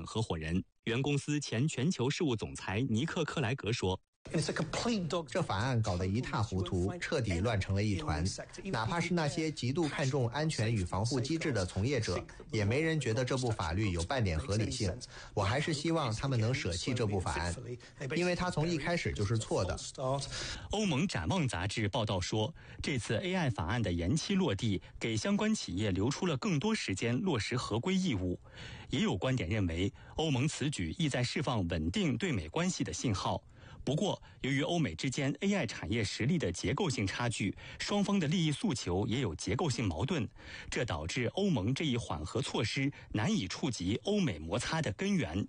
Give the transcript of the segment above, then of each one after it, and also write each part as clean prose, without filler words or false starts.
合伙人。原公司前全球事务总裁尼克·克莱格说， 这法案搞得一塌糊涂，彻底乱成了一团。哪怕是那些极度看重安全与防护机制的从业者，也没人觉得这部法律有半点合理性。我还是希望他们能舍弃这部法案，因为它从一开始就是错的。 欧盟展望杂志报道说，这次 AI 法案的延期落地，给相关企业留出了更多时间落实合规义务。也有观点认为，欧盟此举意在释放稳定对美关系的信号。不过，由于欧美之间 AI 产业实力的结构性差距，双方的利益诉求也有结构性矛盾，这导致欧盟这一缓和措施难以触及欧美摩擦的根源。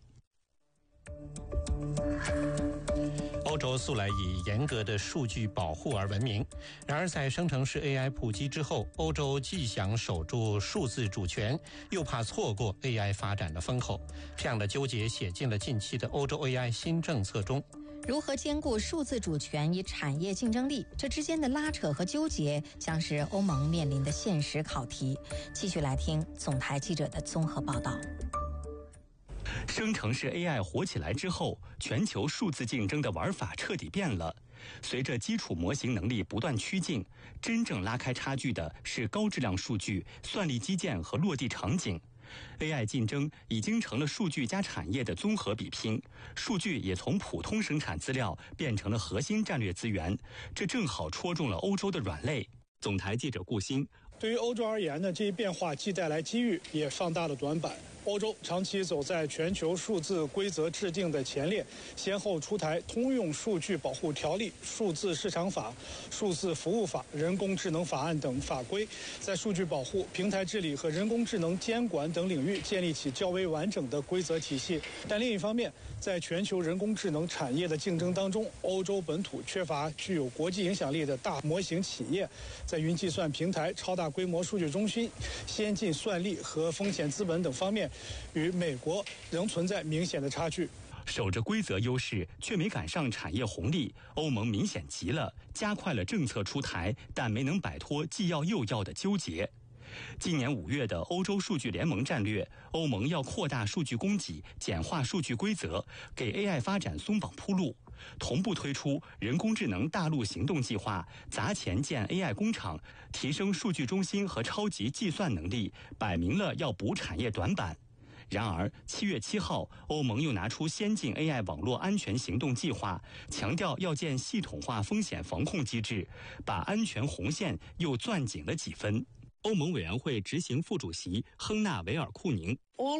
欧洲素来以严格的数据保护而闻名，然而在生成式 AI 普及之后，欧洲既想守住数字主权，又怕错过 AI 发展的风口，这样的纠结写进了近期的欧洲 AI 新政策中。 如何兼顾数字主权与产业竞争力，这之间的拉扯和纠结将是欧盟面临的现实考题。继续来听总台记者的综合报道。 生成式 AI 火起来之后，全球数字竞争的玩法彻底变了。随着基础模型能力不断趋近，真正拉开差距的是高质量数据、算力基建和落地场景。AI 竞争已经成了数据加产业的综合比拼，数据也从普通生产资料变成了核心战略资源，这正好戳中了欧洲的软肋。总台记者顾鑫， 对于欧洲而言呢，这一变化既带来机遇，也放大了短板。欧洲长期走在全球数字规则制定的前列，先后出台通用数据保护条例、数字市场法、数字服务法、人工智能法案等法规，在数据保护、平台治理和人工智能监管等领域建立起较为完整的规则体系。但另一方面，在全球人工智能产业的竞争当中，欧洲本土缺乏具有国际影响力的大模型企业，在云计算平台、超大规模数据中心、先进算力和风险资本等方面，与美国仍存在明显的差距。 守着规则优势却没赶上产业红利，欧盟明显急了，加快了政策出台，但没能摆脱既要又要的纠结。今年5月的欧洲数据联盟战略，欧盟要扩大数据供给，简化数据规则，给 AI 发展松绑铺路。同步推出人工智能大陆行动计划，砸钱建 AI 工厂，提升数据中心和超级计算能力，摆明了要补产业短板。然而7月7号，欧盟又拿出先进 AI 网络安全行动计划，强调要建系统化风险防控机制，把安全红线又攥紧了几分。欧盟委员会执行副主席亨纳维尔库宁，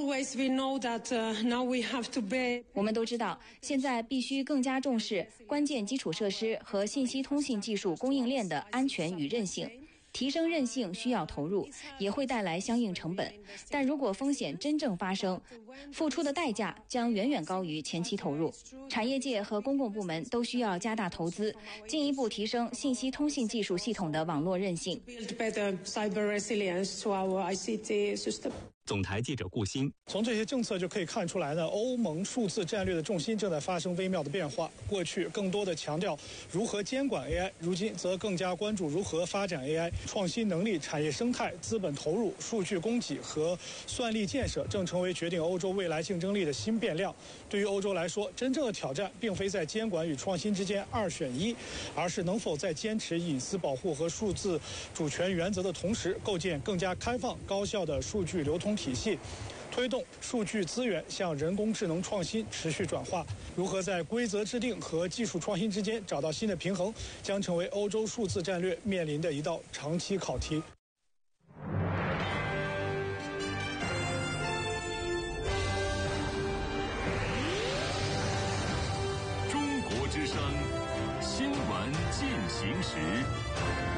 我们都知道，现在必须更加重视关键基础设施和信息通信技术供应链的安全与韧性。提升韧性需要投入，也会带来相应成本。但如果风险真正发生，付出的代价将远远高于前期投入。产业界和公共部门都需要加大投资，进一步提升信息通信技术系统的网络韧性。 总台记者顾鑫， 从这些政策就可以看出来呢，欧盟数字战略的重心正在发生微妙的变化。过去更多的强调如何监管 AI， 如今则更加关注如何发展 AI。创新能力、产业生态、资本投入、数据供给和算力建设正成为决定欧洲未来竞争力的新变量。对于欧洲来说，真正的挑战并非在监管与创新之间2选1，而是能否在坚持隐私保护和数字主权原则的同时，构建更加开放、高效的数据流通体系，推动数据资源向人工智能创新持续转化。如何在规则制定和技术创新之间找到新的平衡，将成为欧洲数字战略面临的一道长期考题。 中国之声新闻进行时。